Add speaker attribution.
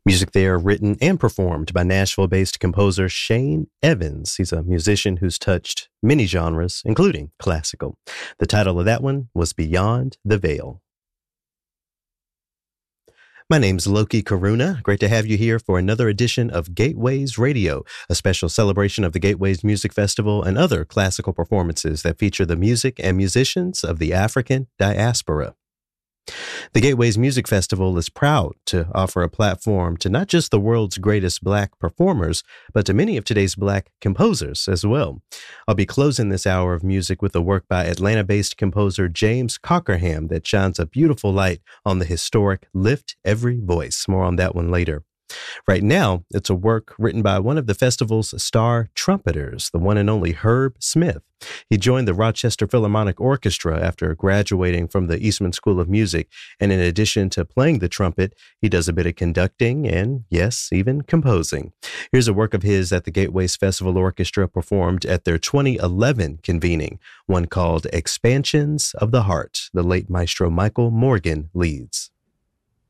Speaker 1: Music there written and performed by Nashville-based composer Shane Evans. He's a musician who's touched many genres, including classical. The title of that one was Beyond the Veil. My name's Loki Karuna. Great to have you here for another edition of Gateways Radio, a special celebration of the Gateways Music Festival and other classical performances that feature the music and musicians of the African diaspora. The Gateways Music Festival is proud to offer a platform to not just the world's greatest Black performers, but to many of today's Black composers as well. I'll be closing this hour of music with a work by Atlanta-based composer James Cockerham that shines a beautiful light on the historic Lift Every Voice. More on that one later. Right now, it's a work written by one of the festival's star trumpeters, the one and only Herb Smith. He joined the Rochester Philharmonic Orchestra after graduating from the Eastman School of Music, and in addition to playing the trumpet, he does a bit of conducting and, yes, even composing. Here's a work of his that the Gateways Festival Orchestra performed at their 2011 convening, one called Expansions of the Heart. The late Maestro Michael Morgan leads.